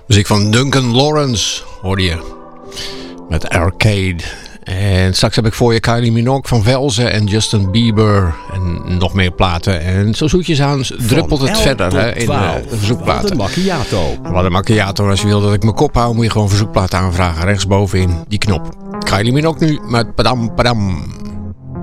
Muziek van Duncan Lawrence hoorde je met Arcade. En straks heb ik voor je Kylie Minogue van Velzen en Justin Bieber en nog meer platen. En zo zoetjes aan druppelt het verder hè, in de verzoekplaten. Wat een macchiato. Wat een macchiato. Als je wil dat ik mijn kop hou, moet je gewoon verzoekplaten aanvragen. Rechtsbovenin die knop. Kylie Minogue nu met Padam Padam.